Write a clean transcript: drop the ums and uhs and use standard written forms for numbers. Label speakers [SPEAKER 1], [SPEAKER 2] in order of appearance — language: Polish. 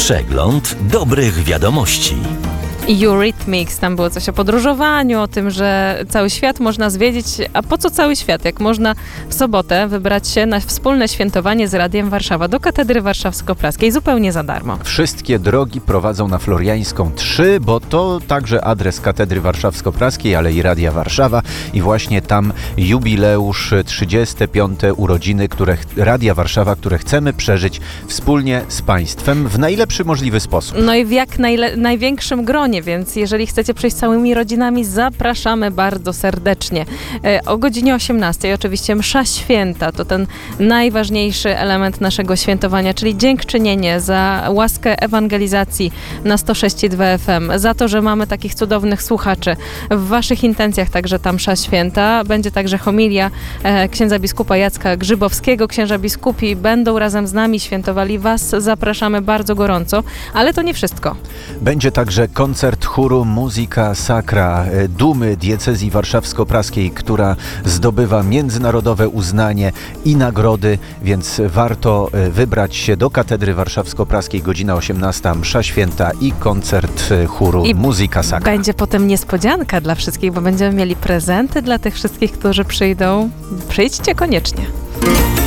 [SPEAKER 1] Przegląd dobrych wiadomości.
[SPEAKER 2] Eurythmics, tam było coś o podróżowaniu, o tym, że cały świat można zwiedzić. A po co cały świat? Jak można w sobotę wybrać się na wspólne świętowanie z Radiem Warszawa do Katedry Warszawsko-Praskiej zupełnie za darmo.
[SPEAKER 3] Wszystkie drogi prowadzą na Floriańską 3, bo to także adres Katedry Warszawsko-Praskiej, ale i Radia Warszawa i właśnie tam jubileusz 35. urodziny Radia Warszawa, które chcemy przeżyć wspólnie z Państwem w najlepszy możliwy sposób.
[SPEAKER 2] No i w jak największym gronie, więc jeżeli chcecie przyjść całymi rodzinami, zapraszamy bardzo serdecznie. O godzinie 18 oczywiście msza święta to ten najważniejszy element naszego świętowania, czyli dziękczynienie za łaskę ewangelizacji na 106,2 FM, za to, że mamy takich cudownych słuchaczy. W waszych intencjach także ta msza święta. Będzie także homilia księdza biskupa Jacka Grzybowskiego. Księża biskupi będą razem z nami świętowali. Was zapraszamy bardzo gorąco, ale to nie wszystko.
[SPEAKER 3] Będzie także koncert chóru Musica Sacra, dumy diecezji warszawsko-praskiej, która zdobywa międzynarodowe uznanie i nagrody, więc warto wybrać się do Katedry Warszawsko-Praskiej, godzina 18, msza święta i koncert chóru Musica Sacra.
[SPEAKER 2] Będzie potem niespodzianka dla wszystkich, bo będziemy mieli prezenty dla tych wszystkich, którzy przyjdą. Przyjdźcie koniecznie.